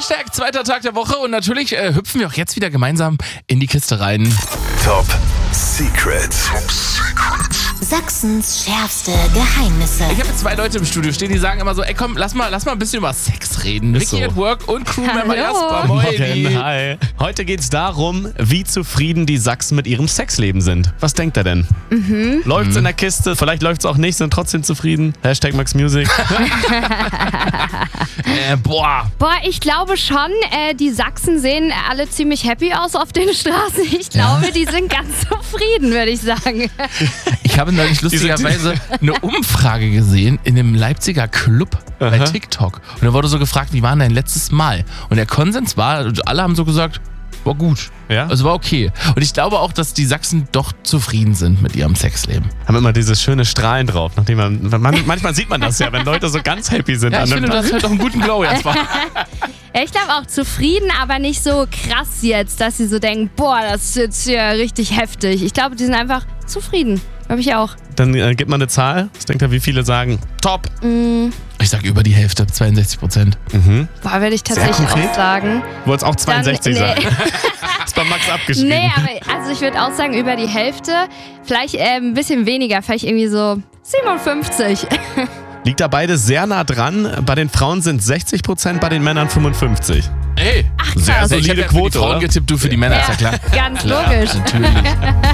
Hashtag zweiter Tag der Woche und natürlich hüpfen wir auch jetzt wieder gemeinsam in die Kiste rein. Top Secret. Sachsens schärfste Geheimnisse. Ich habe jetzt 2 Leute im Studio stehen, die sagen immer so, ey komm, lass mal ein bisschen über Sex reden. Ist Vicky so. at Work und Crewmember Hallo. Jasper. Morgen, Moin. hi. Heute geht's darum, wie zufrieden die Sachsen mit ihrem Sexleben sind. Was denkt ihr denn? Läuft's in der Kiste? Vielleicht läuft's auch nicht, sind trotzdem zufrieden? Hashtag Max Music. Boah. Boah, ich glaube schon, die Sachsen sehen alle ziemlich happy aus auf den Straßen. Ich glaube, die sind ganz zufrieden, würde ich sagen. Ich habe neulich lustigerweise eine Umfrage gesehen in einem Leipziger Club bei TikTok. Und da wurde so gefragt, wie war denn dein letztes Mal? Und der Konsens war, alle haben so gesagt, war gut. Ja? Also war okay. Und ich glaube auch, dass die Sachsen doch zufrieden sind mit ihrem Sexleben. Haben immer dieses schöne Strahlen drauf. Nachdem manchmal sieht man das ja, wenn Leute so ganz happy sind. Ja, an ich einem finde, du hast halt auch einen guten Glow jetzt. Ja, ich glaube auch zufrieden, aber nicht so krass jetzt, dass sie so denken, boah, das ist jetzt hier richtig heftig. Ich glaube, die sind einfach zufrieden. Glaube ich auch. Dann gibt man eine Zahl. Was denkt ihr, wie viele sagen top? Ich sage über die Hälfte, 62%. Boah, würde ich tatsächlich konkret? auch sagen. Du wolltest auch 62 nee. sagen. Ist bei Max abgeschrieben. Nee, aber also ich würde auch sagen über die Hälfte. Vielleicht ein bisschen weniger, vielleicht irgendwie so 57. Liegt da beide sehr nah dran. Bei den Frauen sind 60%, bei den Männern 55%. Ey, Sehr ich solide habe ja für Quote, die Frauen oder? getippt, du für die Männer, ist ja klar. Ganz Klar, logisch. natürlich.